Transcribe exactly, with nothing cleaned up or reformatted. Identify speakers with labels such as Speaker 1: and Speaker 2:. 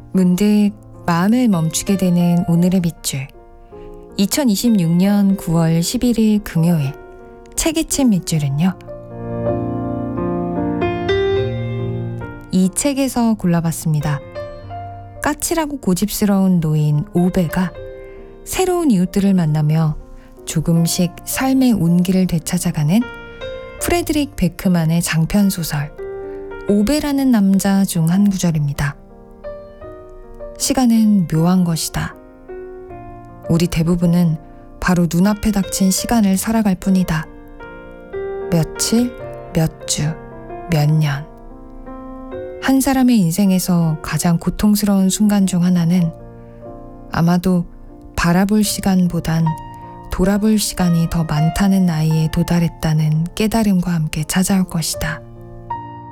Speaker 1: 문득 마음을 멈추게 되는 오늘의 밑줄. 이천이십육 년 구월 십일일 금요일 책이 친 밑줄은요. 이 책에서 골라봤습니다. 까칠하고 고집스러운 노인 오베가 새로운 이웃들을 만나며 조금씩 삶의 온기를 되찾아가는 프레드릭 베크만의 장편소설 오베라는 남자 중 한 구절입니다. 시간은 묘한 것이다. 우리 대부분은 바로 눈앞에 닥친 시간을 살아갈 뿐이다. 며칠, 몇 주, 몇 년. 한 사람의 인생에서 가장 고통스러운 순간 중 하나는 아마도 바라볼 시간보단 돌아볼 시간이 더 많다는 나이에 도달했다는 깨달음과 함께 찾아올 것이다.